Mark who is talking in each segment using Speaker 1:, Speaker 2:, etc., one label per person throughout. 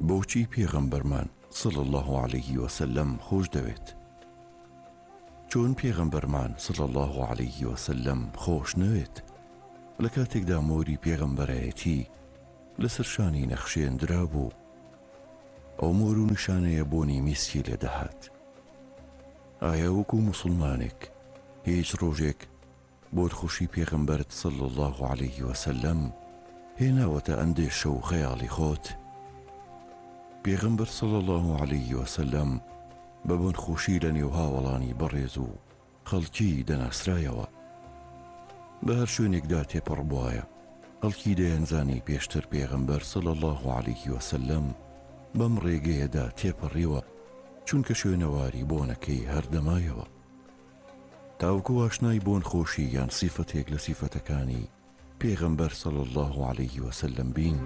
Speaker 1: بۆچی پێغەمبەرمان صلی الله عليه وسلم خۆش دەوێت؟ چۆن پێغەمبەرمان صلی الله عليه وسلم خۆش نەوێت؟ لە کاتێکدا مۆری پێغەمبەرایەتی لەسەر شانی نەخشێندرا بوو، ئەو مۆر و نیشانەیە بۆنی میسکی لێدەهات. ئایا وەکو موسڵمانێک هیچ ڕۆژێک بۆ خوشی پێغەمبەرت صلی الله عليه وسلم هێناوەتە ئەندێشە و خەیاڵی خۆت؟ پێغەمبەر صلی الله عليه وسلم بە بۆنخۆشی لە نێو هاوڵانی بەڕێز و خەڵکی دەناسرایەوە. بە هەر شوێنێکدا تێپەڕ بووایە، خەڵکی دەیانزانی پێشتر پێغەمبەر صلی الله عليه وسلم بەم ڕێگەیەدا تێپەڕیوە، چونکە شوێنەواری بۆنەکەی هەردەمایەوە. تاوەکو ئاشنای بۆنخۆشی یان سیفەتێک لە سیفەتەکانی پێغەمبەر صلی الله عليه وسلم بین.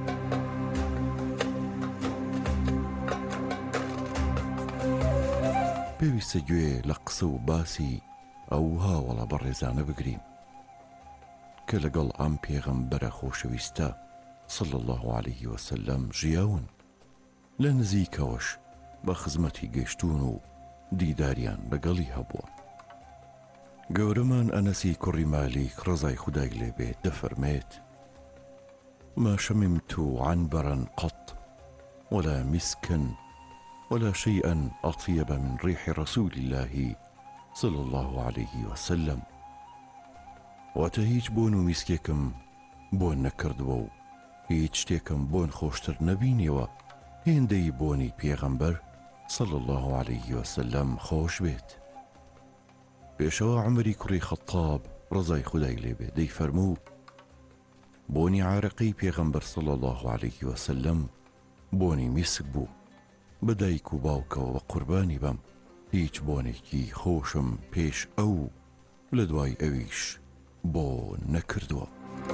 Speaker 1: پێویستە گوێ لە قسە و باسی ئەو هاوڵە بەڕێزانە بگرین کە لەگەڵ ئەم پێغەمبەرە خۆشەویستە صلی الله عليه وسلم ژیاون، لە نزیکەوەش بە خزمەتی گەیشتون و دیداریان لەگەڵی هەبووە. گەورەمان ئەنەسی کوڕی مالیک ڕەزای خودای لێبێت دەفەرمێت: ما شممت عنبرا قط ولا مسكا ولا شيئا أطيب من ريح رسول الله صلى الله عليه وسلم. واتە هیچ بۆن و میسکێکم بۆن نەکردووە و هیچ شتێکم بۆن خۆشتر نەبینیوە هێندەی بۆنی پێغەمبەر صلى الله عليه وسلم خۆش بێت. پێشەوە عومەری کوڕی خەتاب ڕەزای خودای لێبێت دەیفەرموو: بۆنی عارەقەی پێغەمبەر صلى الله عليه وسلم بۆنی میسک بوو، بە دایک و باوکەوە بە قوربانی بەم هیچ بۆنێکی خۆشم پێش ئەو لە دوای ئەویش بۆ نەکردووە.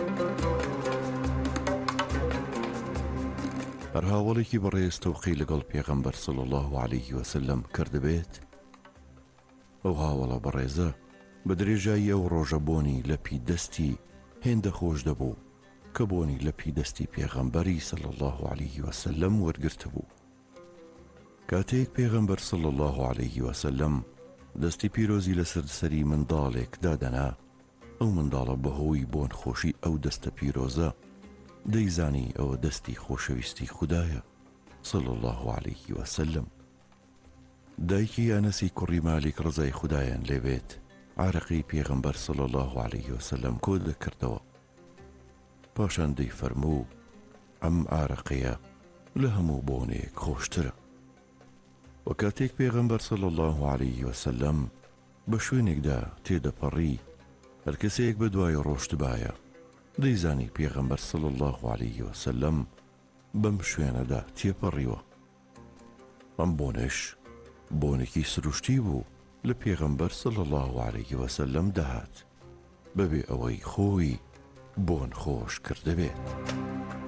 Speaker 1: هەر هاوڵێکی بەڕێز تەوقی لەگەڵ پێغەمبەر صلی الله عليه وسلم کردبێت، ئەو هاوڵە بەڕێزە بە درێژایی ئەو ڕۆژە بۆنی لە پیدەستی هێندە خۆش دەبوو کە بۆنی لە پیدەستی پێغەمبەری صلی الله عليه وسلم وەرگرتە بوو. کاتێک پێغەمبەر صلی الله عليه وسلم دەستی پیرۆزی لەسەر سەری منداڵێک دادەنا، ئەو منداڵە بەهۆی بۆن خۆشی ئەو دەستە پیرۆزە دەیزانی ئەوە دەستی خۆشەویستی خودایە صلی الله عليه وسلم. دایکی ئەنەسی کوڕی مالیک ڕەزای خودایان لێبێت عارەقەی پێغەمبەر صلی الله عليه وسلم کۆ دەکردەوە. پاشان دەیفەرموو: ئەم عارەقەیە لە هەموو بۆنێک خۆشترە. وەکاتێک پێغەمبەر صلی الله عليه وسلم بە شوێنێکدا تێدەپەڕی، هەر کەسێک بە دوای ڕۆشتبایە دەیزانی پێغەمبەر صلی الله عليه وسلم بەم شوێنەدا تێپەڕیوە. ئەم بۆنش بۆنێکی سروشتی بوو لە پێغەمبەر صلی الله عليه وسلم دەهات، بەبێ ئەوەی خۆی بۆن خۆش کردبێت.